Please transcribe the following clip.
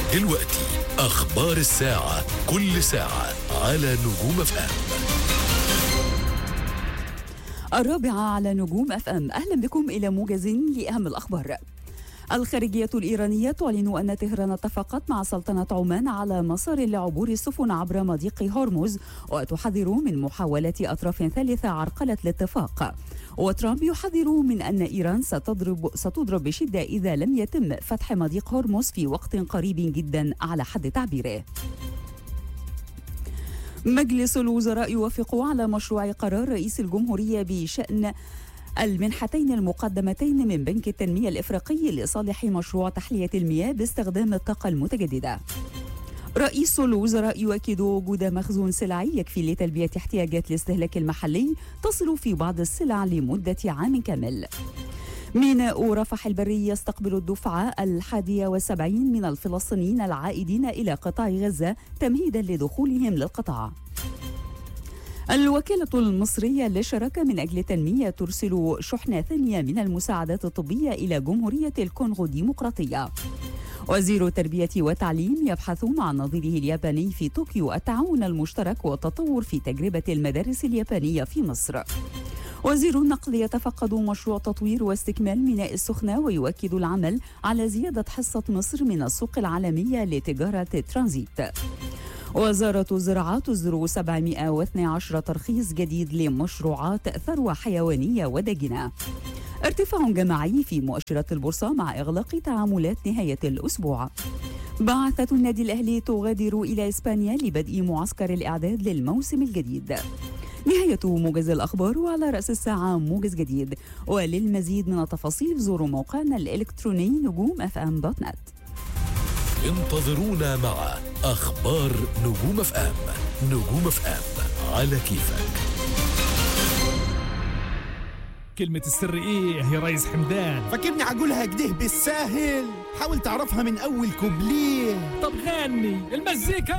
دلوقتي أخبار الساعة، كل ساعة على نجوم اف ام. 4 على نجوم اف ام. أهلا بكم إلى موجز لأهم الأخبار. الخارجية الإيرانية تعلن أن طهران اتفقت مع سلطنة عمان على مسار لعبور السفن عبر مضيق هرمز، وتحذر من محاولة أطراف ثالثة عرقلة الاتفاق. وترامب يحذر من أن إيران ستضرب بشدة إذا لم يتم فتح مضيق هرمز في وقت قريب جدا على حد تعبيره. مجلس الوزراء يوافق على مشروع قرار رئيس الجمهورية بشأن المنحتين المقدمتين من بنك التنمية الإفريقي لصالح مشروع تحلية المياه باستخدام الطاقة المتجددة. رئيس الوزراء يؤكد وجود مخزون سلعي يكفي لتلبية احتياجات الاستهلاك المحلي تصل في بعض السلع لمدة عام كامل. ميناء رفح البري يستقبل الدفعة 71 من الفلسطينيين العائدين إلى قطاع غزة تمهيدا لدخولهم للقطاع. الوكالة المصرية للشراكة من أجل التنمية ترسل شحنة ثانية من المساعدات الطبية إلى جمهورية الكونغو الديمقراطية. وزير التربية والتعليم يبحث مع نظيره الياباني في طوكيو التعاون المشترك والتطور في تجربة المدارس اليابانية في مصر. وزير النقل يتفقد مشروع تطوير واستكمال ميناء السخنة ويؤكد العمل على زيادة حصة مصر من السوق العالمية لتجارة الترانزيت. وزارة الزراعة تصدر 712 ترخيص جديد لمشروعات ثروة حيوانية وداجنة. ارتفاع جماعي في مؤشرات البورصة مع إغلاق تعاملات نهاية الأسبوع. بعثة النادي الأهلي تغادر إلى إسبانيا لبدء معسكر الإعداد للموسم الجديد. نهاية موجز الأخبار، وعلى رأس الساعة موجز جديد. وللمزيد من التفاصيل زوروا موقعنا الإلكتروني نجوم.fm.net. انتظرونا مع أخبار نجوم اف ام. نجوم اف ام على كيفك. كلمة السر ايه يا ريس حمدان؟ فاكرني عقولها كده بالساهل؟ حاول تعرفها من اول كوبليه. طب غني المزيكا.